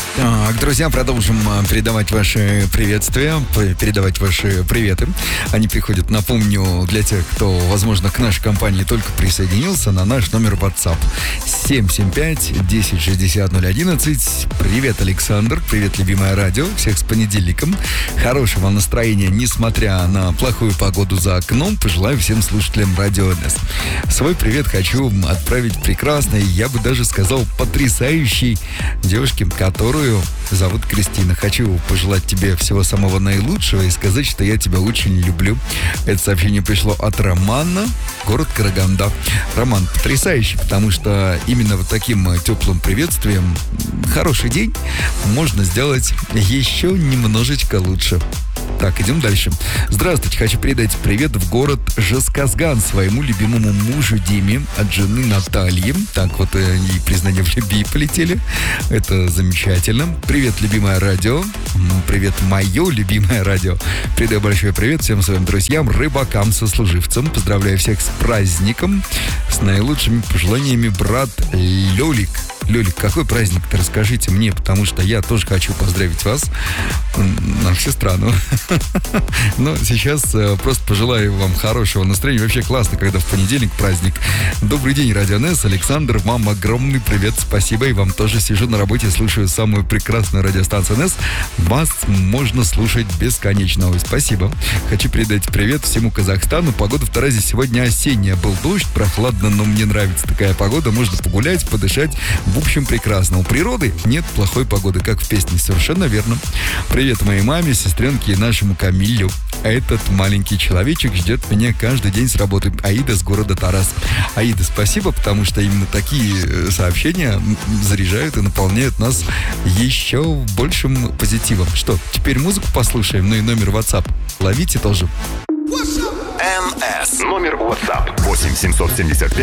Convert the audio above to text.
Так, друзья, продолжим передавать ваши приветствия, передавать ваши приветы. Они приходят, напомню, для тех, кто, возможно, к нашей компании только присоединился, на наш номер WhatsApp 775-1060-011. Привет, Александр, привет, любимое радио, всех с понедельником. Хорошего настроения, несмотря на плохую погоду за окном, пожелаю всем слушателям Радио НС. Свой привет хочу отправить прекрасной, я бы даже сказал, потрясающей девушке, которую зовут Кристина. Хочу пожелать тебе всего самого наилучшего и сказать, что я тебя очень люблю. Это сообщение пришло от Романа, город Караганда. Роман, потрясающий, потому что именно вот таким теплым приветствием хороший день можно сделать еще немножечко лучше. Так, идем дальше. Здравствуйте, хочу передать привет в город Жесказган своему любимому мужу Диме от жены Натальи. Так вот и признания в любви полетели. Это замечательно. Привет, любимое радио. Привет, мое любимое радио. Передаю большой привет всем своим друзьям, рыбакам, сослуживцам. Поздравляю всех с праздником. С наилучшими пожеланиями, брат Лёлик. Лёлик, какой праздник-то, расскажите мне, потому что я тоже хочу поздравить вас на всю страну. Но сейчас просто пожелаю вам хорошего настроения. Вообще классно, когда в понедельник праздник. Добрый день, Радио НС. Александр, вам огромный привет, спасибо. И вам тоже. Сижу на работе, слушаю самую прекрасную радиостанцию НС. Вас можно слушать бесконечно. Ой, спасибо. Хочу передать привет всему Казахстану. Погода в Таразе сегодня осенняя. Был дождь, прохладно, но мне нравится такая погода. Можно погулять, подышать. В общем, прекрасно. У природы нет плохой погоды, как в песне. Совершенно верно. Привет моей маме, сестренке и нашему Камилю. Этот маленький человечек ждет меня каждый день с работы. Аида с города Тарас. Аида, спасибо, потому что именно такие сообщения заряжают и наполняют нас еще большим позитивом. Что, теперь музыку послушаем, ну и номер WhatsApp ловите тоже. НС. Номер WhatsApp 8 775